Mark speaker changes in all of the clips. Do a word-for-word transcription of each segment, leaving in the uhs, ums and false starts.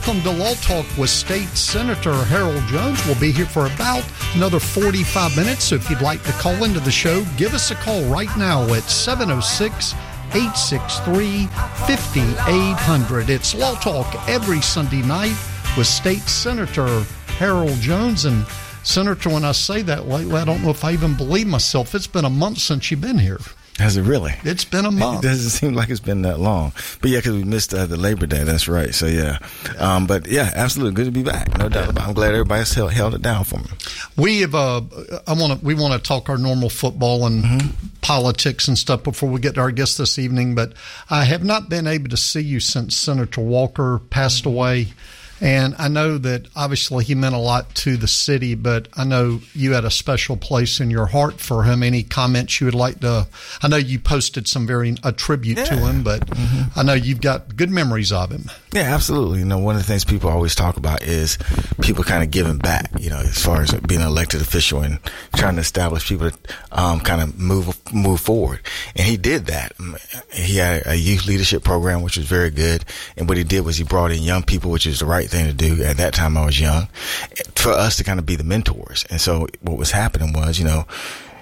Speaker 1: Welcome to Law Talk with State Senator Harold Jones. We'll be here for about another forty-five minutes. So if you'd like to call into the show, give us a call right now at seven oh six, eight six three, five eight zero zero. It's Law Talk every Sunday night with State Senator Harold Jones. And Senator, when I say that lately, I don't know if I even believe myself. It's been a month since you've been here.
Speaker 2: Has it really?
Speaker 1: It's been a month.
Speaker 2: It doesn't seem like it's been that long. But yeah, because we missed uh, the Labor Day. That's right. So yeah. Um, but yeah, absolutely. Good to be back. No doubt about it. I'm glad everybody's held, held it down for me.
Speaker 1: We have, uh, I want to, we want to talk our normal football and mm-hmm. politics and stuff before we get to our guest this evening. But I have not been able to see you since Senator Walker passed away. And I know that obviously he meant a lot to the city, but I know you had a special place in your heart for him. Any comments you would like to? I know you posted some very a tribute yeah. to him, but mm-hmm. I know you've got good memories of him.
Speaker 2: Yeah, absolutely. You know, one of the things people always talk about is people kind of giving back, you know, as far as being an elected official and trying to establish people to um, kind of move move forward. And he did that. He had a youth leadership program, which was very good. And what he did was he brought in young people, which is the right thing to do. At that time I was young, for us to kind of be the mentors. And so what was happening was, you know,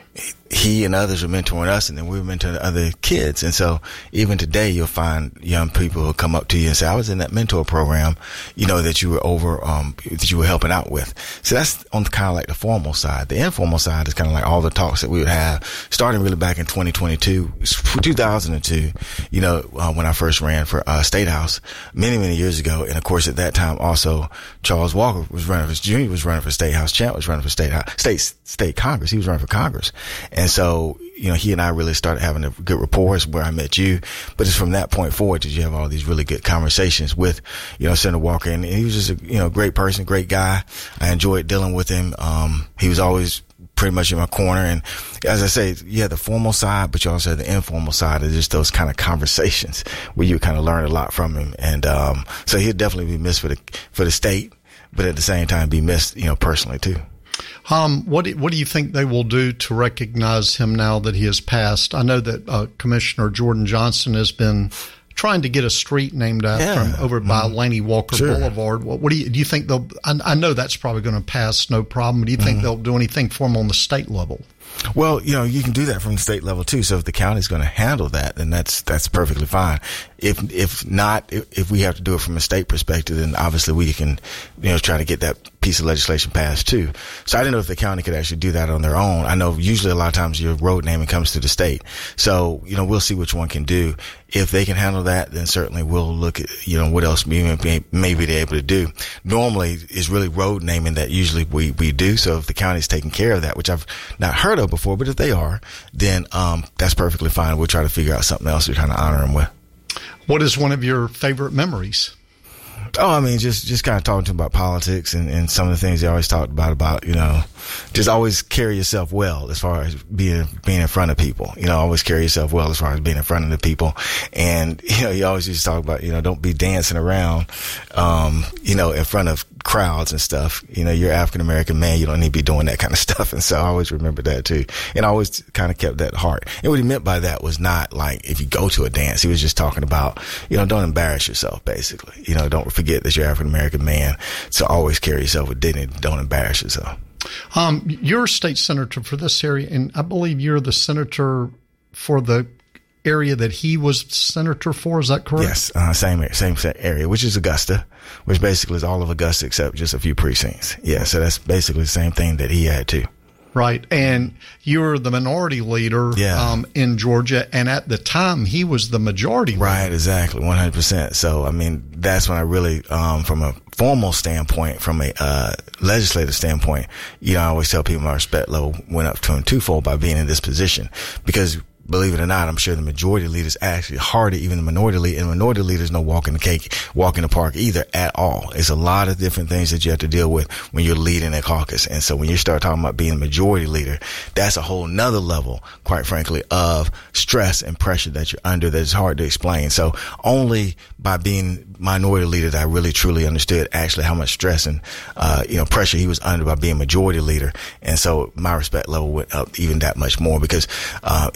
Speaker 2: he and others were mentoring us, and then we were mentoring other kids. And so even today, you'll find young people who come up to you and say, I was in that mentor program, you know, that you were over, um, that you were helping out with. So that's on kind of like the formal side. The informal side is kind of like all the talks that we would have, starting really back in twenty twenty-two, two thousand two, you know, uh, when I first ran for uh, State House many, many years ago. And of course, at that time, also, Charles Walker was running for, Junior was running for State House. Champ was running for State House, State, State Congress. He was running for Congress. And so, you know, he and I really started having a good rapport. Is where I met you. But it's from that point forward that you have all these really good conversations with, you know, Senator Walker. And he was just a, you know, great person, great guy. I enjoyed dealing with him. Um, he was always pretty much in my corner. And as I say, you have the formal side, but you also have the informal side of just those kind of conversations where you kind of learn a lot from him. And, um, so he'll definitely be missed for the, for the state, but at the same time be missed, you know, personally too.
Speaker 1: Um, what do, what do you think they will do to recognize him now that he has passed? I know that uh, Commissioner Jordan Johnson has been trying to get a street named after yeah. him over by mm-hmm. Laney Walker sure. Boulevard. What, what do you do? You think they'll? I, I know that's probably going to pass, no problem. Do you think mm-hmm. they'll do anything for him on the state level?
Speaker 2: Well, you know, you can do that from the state level too. So if the county's going to handle that, then that's that's perfectly fine. If if not, if, if we have to do it from a state perspective, then obviously we can, you know, try to get that piece of legislation passed too. So I didn't know if the county could actually do that on their own. I know usually a lot of times your road naming comes to the state. So, you know, we'll see which one can do. If they can handle that, then certainly we'll look at, you know, what else we may, maybe they're able to do. Normally, it's really road naming that usually we, we do. So if the county's taking care of that, which I've not heard of before, but if they are, then um, that's perfectly fine. We'll try to figure out something else to kind of honor them with.
Speaker 1: What is one of your favorite memories?
Speaker 2: Oh, I mean, just, just kind of talking to him about politics and, and some of the things he always talked about, about, you know, just always carry yourself well as far as being, being in front of people, you know, always carry yourself well as far as being in front of the people. And, you know, he always used to talk about, you know, don't be dancing around, um, you know, in front of crowds and stuff. You know, you're African-American man, you don't need to be doing that kind of stuff. And so I always remember that too. And I always kind of kept that heart. And what he meant by that was not like if you go to a dance, he was just talking about, you know, don't embarrass yourself, basically. You know, don't forget that you're African-American man. So always carry yourself with dignity. Don't embarrass yourself.
Speaker 1: Um, you're a state senator for this area, and I believe you're the senator for the area that he was senator for. Is that correct?
Speaker 2: Yes, uh, same same area, which is Augusta, which basically is all of Augusta except just a few precincts. Yeah, so that's basically the same thing that he had too.
Speaker 1: Right, and you were the minority leader
Speaker 2: yeah.
Speaker 1: um, in Georgia, and at the time he was the majority leader.
Speaker 2: Right, exactly, one hundred percent. So, I mean, that's when I really, um, from a formal standpoint, from a uh, legislative standpoint, you know, I always tell people my respect level went up to him twofold by being in this position, because believe it or not, I'm sure the majority leaders actually harder, even the minority leader, and minority leaders no walk in the cake, walk in the park either at all. It's a lot of different things that you have to deal with when you're leading a caucus. And so when you start talking about being a majority leader, that's a whole nother level, quite frankly, of stress and pressure that you're under that is hard to explain. So only by being minority leader that I really truly understood actually how much stress and, uh, you know, pressure he was under by being majority leader. And so my respect level went up even that much more because, uh, it's a lot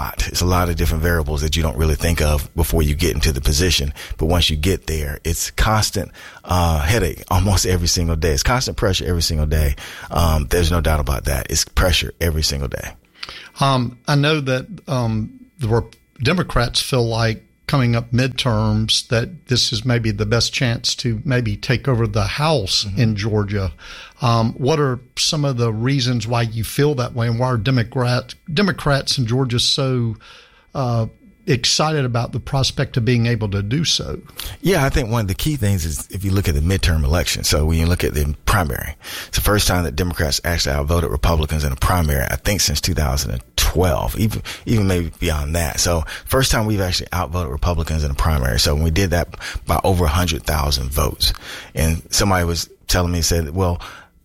Speaker 2: lot. It's a lot of different variables that you don't really think of before you get into the position. But once you get there, it's constant uh, headache almost every single day. It's constant pressure every single day. Um, there's no doubt about that. It's pressure every single day.
Speaker 1: Um, I know that um, the Democrats feel like coming up midterms that this is maybe the best chance to maybe take over the House mm-hmm. in Georgia. Um, what are some of the reasons why you feel that way, and why are Democrat, Democrats in Georgia so uh, excited about the prospect of being able to do so?
Speaker 2: Yeah, I think one of the key things is if you look at the midterm election. So when you look at the primary, it's the first time that Democrats actually outvoted Republicans in a primary, I think, since two thousand twelve, even even maybe beyond that. So first time we've actually outvoted Republicans in a primary. So when we did that by over one hundred thousand votes. And somebody was telling me, said, well,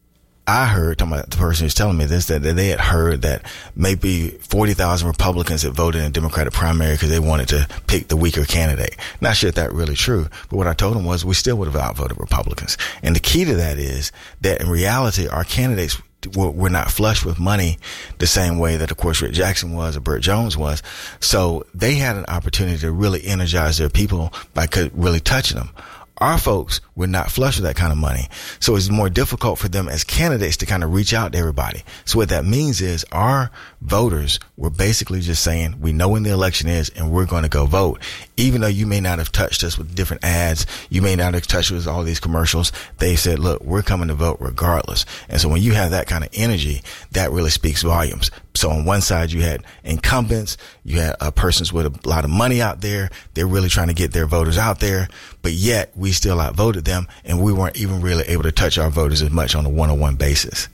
Speaker 2: I heard, talking about the person who's telling me this, that, that they had heard that maybe forty thousand Republicans had voted in a Democratic primary because they wanted to pick the weaker candidate. Not sure if that's really true, but what I told them was we still would have outvoted Republicans. And the key to that is that in reality, our candidates were, were not flush with money the same way that, of course, Rick Jackson was or Burt Jones was. So they had an opportunity to really energize their people by really touching them. Our folks were not flush with that kind of money. So it's more difficult for them as candidates to kind of reach out to everybody. So what that means is our voters were basically just saying, we know when the election is and we're going to go vote. Even though you may not have touched us with different ads, you may not have touched us with all these commercials, they said, look, we're coming to vote regardless. And so when you have that kind of energy, that really speaks volumes. So on one side, you had incumbents, you had uh, persons with a lot of money out there. They're really trying to get their voters out there, but yet we still outvoted them, and we weren't even really able to touch our voters as much on a one-on-one basis.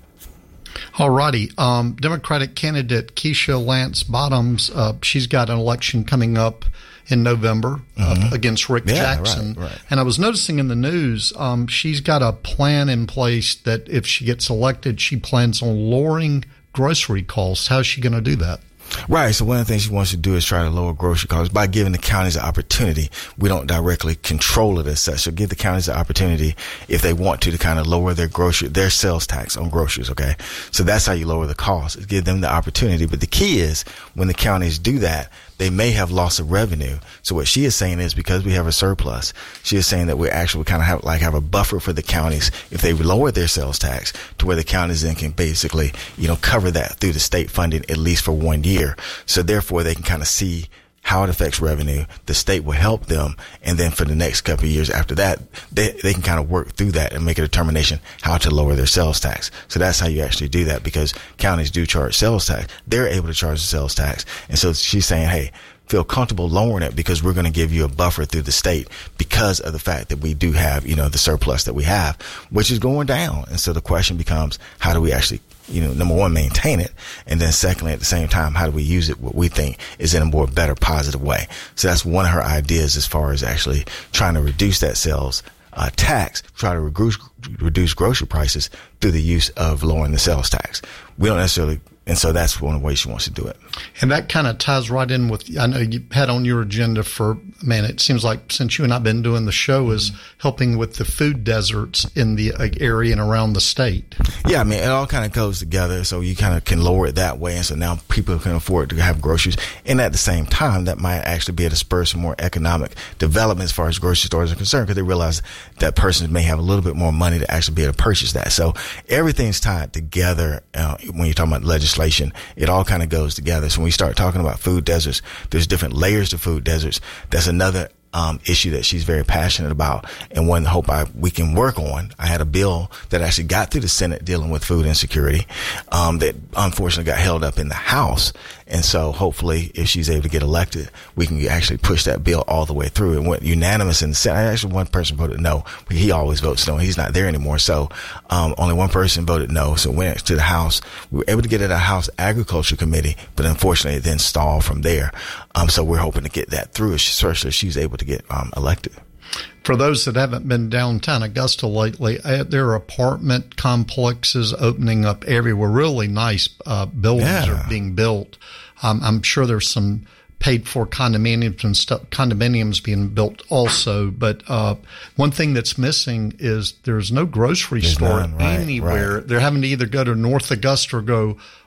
Speaker 1: All righty. Um, Democratic candidate Keisha Lance Bottoms, uh, she's got an election coming up in November uh, mm-hmm. against Rick
Speaker 2: yeah,
Speaker 1: Jackson.
Speaker 2: Right, right.
Speaker 1: And I was noticing in the news, um, she's got a plan in place that if she gets elected, she plans on lowering grocery costs. How's she going to do that?
Speaker 2: Right. So one of the things she wants to do is try to lower grocery costs by giving the counties an opportunity. We don't directly control it as such. So give the counties the opportunity, if they want to, to kind of lower their grocery, their sales tax on groceries. Okay. So that's how you lower the cost, is give them the opportunity. But the key is when the counties do that, they may have loss of revenue. So what she is saying is, because we have a surplus, she is saying that we actually kind of have like have a buffer for the counties if they lower their sales tax, to where the counties then can basically, you know, cover that through the state funding at least for one year. So therefore they can kind of see how it affects revenue. The state will help them. And then for the next couple of years after that, they, they can kind of work through that and make a determination how to lower their sales tax. So that's how you actually do that, because counties do charge sales tax. They're able to charge the sales tax. And so she's saying, hey, feel comfortable lowering it because we're going to give you a buffer through the state because of the fact that we do have, you know, the surplus that we have, which is going down. And so the question becomes, how do we actually, you know, number one, maintain it, and then secondly, at the same time, how do we use it what we think is in a more better, positive way? So that's one of her ideas as far as actually trying to reduce that sales uh, tax, try to reduce, reduce grocery prices through the use of lowering the sales tax. We don't necessarily, and so that's one of the ways she wants to do it. And
Speaker 1: that kind of ties right in with, I know you had on your agenda for, man, it seems like since you and I have been doing the show, is mm-hmm. helping with the food deserts in the area and around the state.
Speaker 2: Yeah, I mean, it all kind of goes together. So you kind of can lower it that way. And so now people can afford to have groceries. And at the same time, that might actually be able to spur some more economic development as far as grocery stores are concerned, because they realize that persons may have a little bit more money to actually be able to purchase that. So everything's tied together uh, when you're talking about legislation. It all kind of goes together. So when we start talking about food deserts, there's different layers to food deserts. That's another um, issue that she's very passionate about, and one hope I, we can work on. I had a bill that actually got through the Senate dealing with food insecurity um, that unfortunately got held up in the House. And so hopefully if she's able to get elected, we can actually push that bill all the way through. It went unanimous in the Senate. Actually, one person voted no, but he always votes no. He's not there anymore. So um, only one person voted no. So it went to the House. We were able to get it at a House Agriculture Committee, but unfortunately it then stalled from there. Um, so we're hoping to get that through, especially if she's able to get um, elected.
Speaker 1: For those that haven't been downtown Augusta lately, uh, there are apartment complexes opening up everywhere. Really nice uh, buildings yeah. are being built. Um, I'm sure there's some paid-for condominiums and stuff, condominiums being built also. But uh, one thing that's missing is there's no grocery
Speaker 2: there's
Speaker 1: store
Speaker 2: none, right,
Speaker 1: anywhere.
Speaker 2: Right.
Speaker 1: They're having to either go to North Augusta or go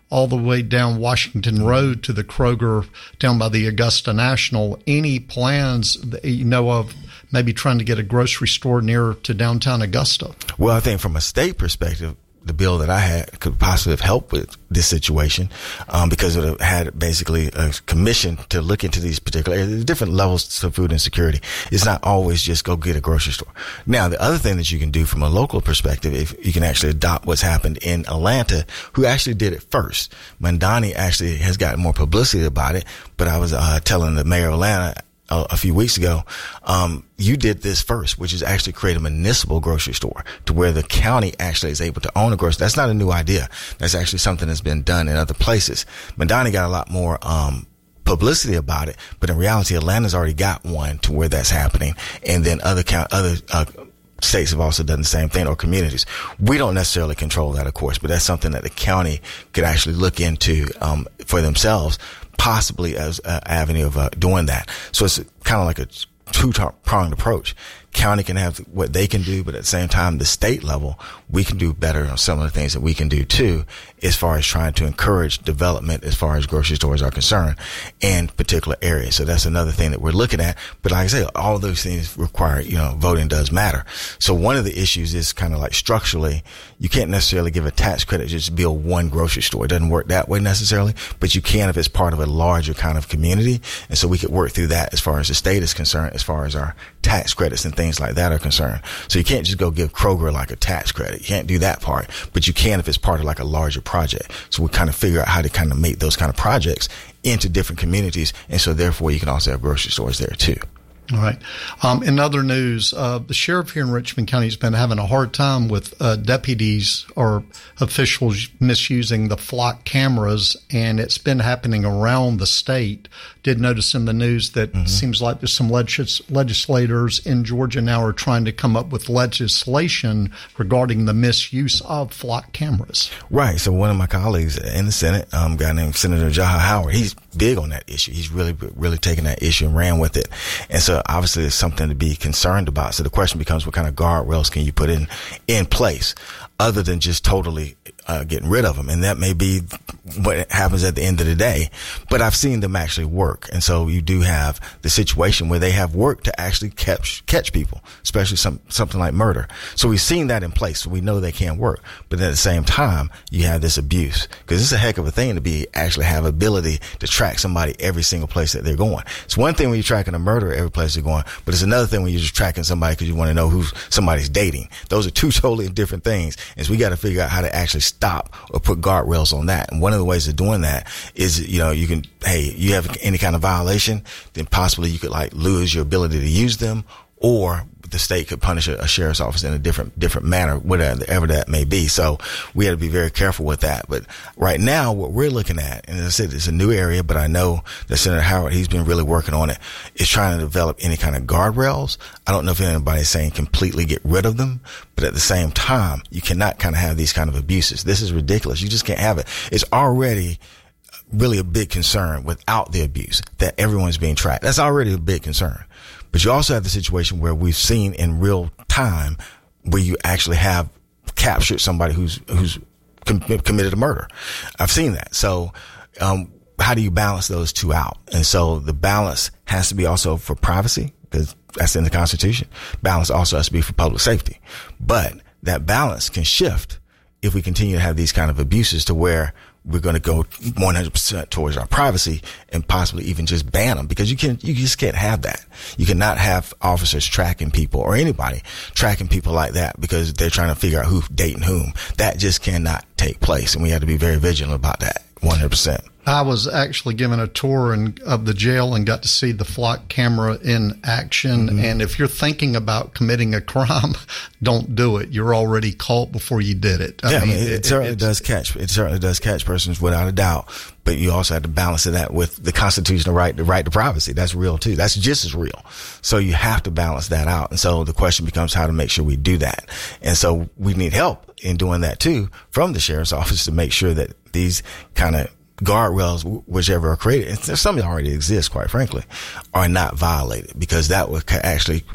Speaker 1: all the way down Washington Road to the Kroger down by the Augusta National. Any plans that you know of maybe trying to get a grocery store near to downtown Augusta?
Speaker 2: Well, I think from a state perspective, the bill that I had could possibly have helped with this situation, um, because it had basically a commission to look into these particular areas, different levels of food insecurity. It's not always just go get a grocery store. Now, the other thing that you can do from a local perspective, if you can actually adopt what's happened in Atlanta, who actually did it first. Mamdani actually has gotten more publicity about it, but I was uh, telling the mayor of Atlanta a, a few weeks ago, um, you did this first, which is actually create a municipal grocery store to where the county actually is able to own a grocery. That's not a new idea. That's actually something that's been done in other places. Mamdani got a lot more, um, publicity about it, but in reality, Atlanta's already got one to where that's happening. And then other count, other, uh, states have also done the same thing, or communities. We don't necessarily control that, of course, but that's something that the county could actually look into, um, for themselves, possibly as an avenue of uh, doing that. So it's kind of like a two-pronged approach. County can have what they can do, but at the same time, the state level, we can do better on some of the things that we can do too, as far as trying to encourage development as far as grocery stores are concerned in particular areas. So that's another thing that we're looking at. But like I say, all of those things require, you know, voting does matter. So one of the issues is kind of like structurally, you can't necessarily give a tax credit just to build one grocery store. It doesn't work that way necessarily, but you can if it's part of a larger kind of community. And so we could work through that as far as the state is concerned, as far as our tax credits and things like that are concerned. So you can't just go give Kroger like a tax credit. You can't do that part, but you can if it's part of like a larger project. So we kind of figure out how to kind of make those kind of projects into different communities. And so therefore you can also have grocery stores there too.
Speaker 1: All right. Um, in other news, uh, the sheriff here in Richmond County has been having a hard time with uh, deputies or officials misusing the flock cameras, and it's been happening around the state. Did notice in the news that mm-hmm. seems like there's some legis- legislators in Georgia now are trying to come up with legislation regarding the misuse of flock cameras.
Speaker 2: Right. So one of my colleagues in the Senate, um, a guy named Senator Jaha Howard, he's big on that issue. He's really, really taken that issue and ran with it. And so obviously it's something to be concerned about. So the question becomes, what kind of guardrails can you put in, in place other than just totally uh, getting rid of them? And that may be what happens at the end of the day. But I've seen them actually work. And so you do have the situation where they have worked to actually catch, catch people, especially some, something like murder. So we've seen that in place. So we know they can work. But at the same time, you have this abuse, because it's a heck of a thing to be actually have ability to track somebody every single place that they're going. It's one thing when you're tracking a murderer every place they're going, but it's another thing when you're just tracking somebody because you want to know who somebody's dating. Those are two totally different things. And so we got to figure out how to actually stop or put guardrails on that. And one of the ways of doing that is, you know, you can, hey, you have any kind of violation, then possibly you could like lose your ability to use them, or the state could punish a, a sheriff's office in a different, different manner, whatever that may be. So we had to be very careful with that. But right now, what we're looking at, and as I said, it's a new area, but I know that Senator Howard, he's been really working on it, is trying to develop any kind of guardrails. I don't know if anybody's saying completely get rid of them, but at the same time, you cannot kind of have these kind of abuses. This is ridiculous. You just can't have it. It's already really a big concern without the abuse that everyone's being tracked. That's already a big concern. But you also have the situation where we've seen in real time where you actually have captured somebody who's who's com- committed a murder. I've seen that. So um how do you balance those two out? And so the balance has to be also for privacy, because that's in the Constitution. Balance also has to be for public safety. But that balance can shift if we continue to have these kind of abuses to where we're going to go one hundred percent towards our privacy and possibly even just ban them, because you can, you just can't have that. You cannot have officers tracking people or anybody tracking people like that because they're trying to figure out who's dating whom. That just cannot take place. And we have to be very vigilant about that one hundred percent.
Speaker 1: I was actually given a tour in, of the jail and got to see the flock camera in action. Mm-hmm. And if you're thinking about committing a crime, don't do it. You're already caught before you did it. I
Speaker 2: yeah,
Speaker 1: mean,
Speaker 2: I mean, it, it certainly does catch. It certainly does catch persons without a doubt. But you also have to balance that with the constitutional right, the right to privacy. That's real too. That's just as real. So you have to balance that out. And so the question becomes how to make sure we do that. And so we need help in doing that too from the sheriff's office to make sure that these kind of guardrails, whichever are created, and some already exist, quite frankly, are not violated, because that would actually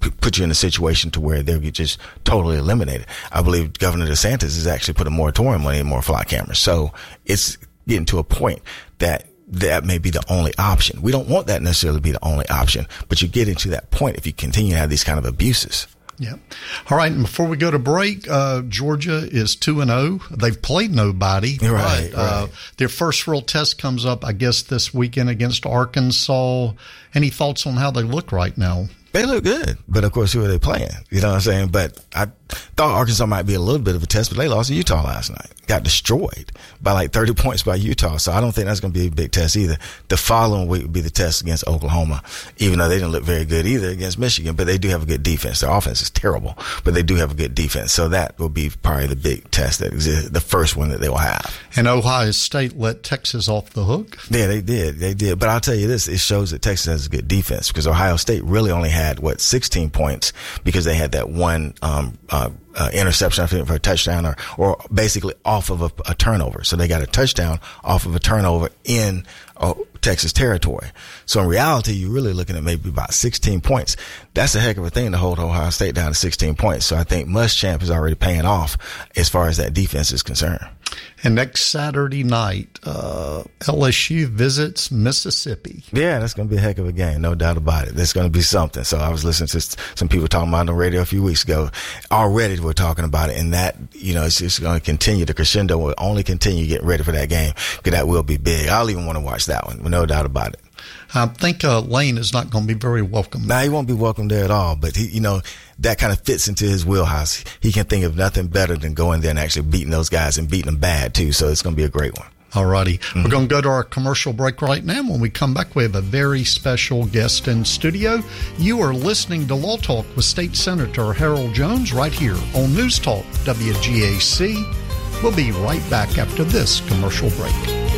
Speaker 2: p- put you in a situation to where they'll get just totally eliminated. I believe Governor DeSantis has actually put a moratorium on any more fly cameras. So it's getting to a point that that may be the only option. We don't want that necessarily to be the only option, but you get into that point if you continue to have these kind of abuses.
Speaker 1: Yeah. All right. And before we go to break, uh, Georgia is two and oh. They've played nobody.
Speaker 2: Right. right.
Speaker 1: Uh, their first real test comes up, I guess, this weekend against Arkansas. Any thoughts on how they look right now?
Speaker 2: They look good, but of course, who are they playing? You know what I'm saying? But I thought Arkansas might be a little bit of a test, but they lost to Utah last night. Got destroyed by like thirty points by Utah. So I don't think that's going to be a big test either. The following week would be the test against Oklahoma, even though they didn't look very good either against Michigan, but they do have a good defense. Their offense is terrible, but they do have a good defense. So that will be probably the big test that exists, the first one that they will have.
Speaker 1: And Ohio State let Texas off the hook.
Speaker 2: Yeah, they did. They did. But I'll tell you this, it shows that Texas has a good defense because Ohio State really only had Had, what, sixteen points because they had that one um, uh, uh, interception, I think, for a touchdown or, or basically off of a, a turnover. So they got a touchdown off of a turnover in uh, Texas territory. So in reality, you're really looking at maybe about sixteen points. That's a heck of a thing to hold Ohio State down to sixteen points. So I think Muschamp is already paying off as far as that defense is concerned.
Speaker 1: And next Saturday night, uh, L S U visits Mississippi.
Speaker 2: Yeah, that's going to be a heck of a game, no doubt about it. There's going to be something. So I was listening to some people talking about it on the radio a few weeks ago. Already we're talking about it, and that, you know, it's just going to continue. The crescendo will only continue getting ready for that game because that will be big. I'll even want to watch that one, no doubt about it.
Speaker 1: I think uh, Lane is not going to be very welcome.
Speaker 2: No, nah, he won't be welcome there at all. But he, you know, that kind of fits into his wheelhouse. He can think of nothing better than going there and actually beating those guys and beating them bad too. So it's going to be a great one.
Speaker 1: All righty. Mm-hmm. We're going to go to our commercial break right now. When we come back, we have a very special guest in studio. You are listening to Law Talk with State Senator Harold Jones right here on News Talk W G A C. We'll be right back after this commercial break.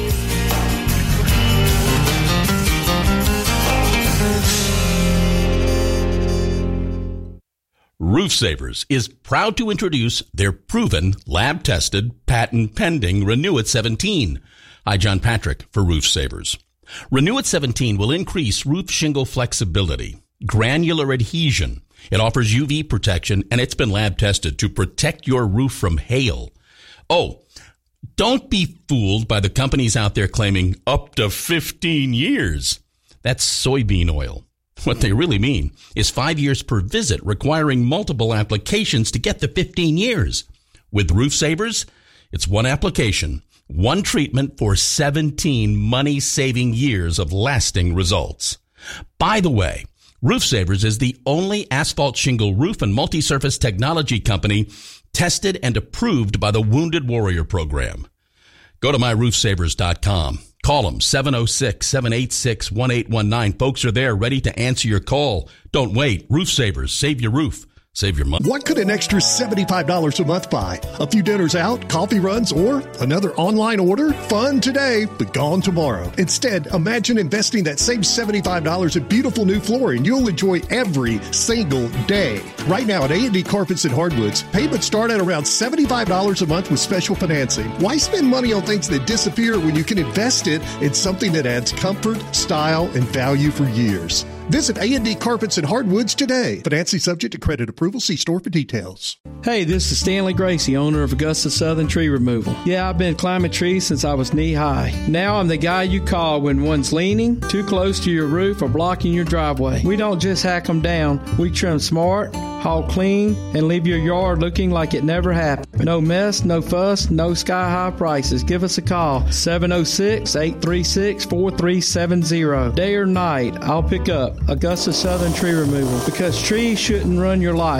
Speaker 3: Roof Savers is proud to introduce their proven, lab-tested, patent-pending Renew It seventeen. Hi, John Patrick for Roof Savers. Renew It seventeen will increase roof shingle flexibility, granular adhesion. It offers U V protection, and it's been lab-tested to protect your roof from hail. Oh, don't be fooled by the companies out there claiming up to fifteen years. That's soybean oil. What they really mean is five years per visit, requiring multiple applications to get the fifteen years. With Roof Savers, it's one application, one treatment for seventeen money-saving years of lasting results. By the way, Roof Savers is the only asphalt shingle roof and multi-surface technology company tested and approved by the Wounded Warrior Program. Go to my roof savers dot com. Call them, seven oh six, seven eight six, one eight one nine. Folks are there ready to answer your call. Don't wait. Roof Savers. Save your roof. Save your money.
Speaker 4: What could an extra seventy-five dollars a month buy? A few dinners out, coffee runs, or another online order? Fun today, but gone tomorrow. Instead, imagine investing that same seventy-five dollars in beautiful new flooring you'll enjoy every single day. Right now at A and D Carpets and Hardwoods, payments start at around seventy-five dollars a month with special financing. Why spend money on things that disappear when you can invest it in something that adds comfort, style, and value for years? Visit A and D Carpets and Hardwoods today. Financing subject to credit approval. See store for details.
Speaker 5: Hey, this is Stanley Gracie, owner of Augusta Southern Tree Removal. Yeah, I've been climbing trees since I was knee-high. Now I'm the guy you call when one's leaning, too close to your roof, or blocking your driveway. We don't just hack them down. We trim smart, haul clean, and leave your yard looking like it never happened. No mess, no fuss, no sky-high prices. Give us a call, seven oh six, eight three six, four three seven zero. Day or night, I'll pick up Augusta Southern Tree Removal, because trees shouldn't run your life.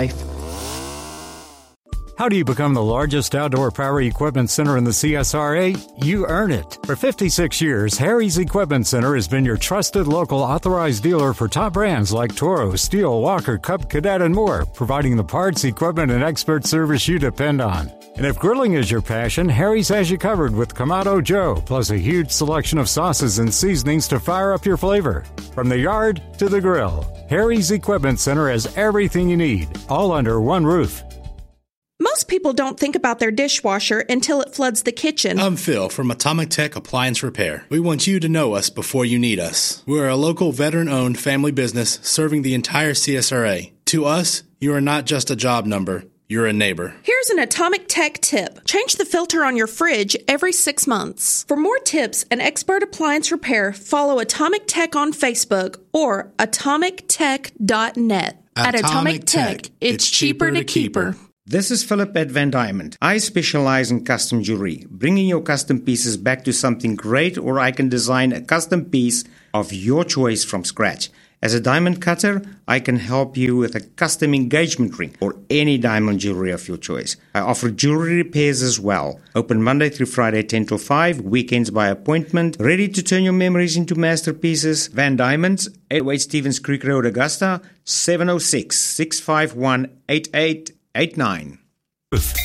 Speaker 6: How do you become the largest outdoor power equipment center in the C S R A? You earn it. For fifty-six years, Harry's Equipment Center has been your trusted local authorized dealer for top brands like Toro, Steel, Walker, Cub Cadet, and more, providing the parts, equipment, and expert service you depend on. And if grilling is your passion, Harry's has you covered with Kamado Joe, plus a huge selection of sauces and seasonings to fire up your flavor. From the yard to the grill, Harry's Equipment Center has everything you need, all under one roof.
Speaker 7: Most people don't think about their dishwasher until it floods the kitchen.
Speaker 8: I'm Phil from Atomic Tech Appliance Repair. We want you to know us before you need us. We're a local veteran-owned family business serving the entire C S R A. To us, you are not just a job number. You're a neighbor.
Speaker 7: Here's an Atomic Tech tip. Change the filter on your fridge every six months. For more tips and expert appliance repair, follow Atomic Tech on Facebook or atomic tech dot net. At Atomic Tech, it's cheaper to keep her.
Speaker 9: This is Philip at Van Diamond. I specialize in custom jewelry, bringing your custom pieces back to something great, or I can design a custom piece of your choice from scratch. As a diamond cutter, I can help you with a custom engagement ring or any diamond jewelry of your choice. I offer jewelry repairs as well. Open Monday through Friday, ten till five, weekends by appointment. Ready to turn your memories into masterpieces? Van Diamonds, eight oh eight Stevens Creek Road, Augusta, seven oh six, six five one, eight eight eight nine.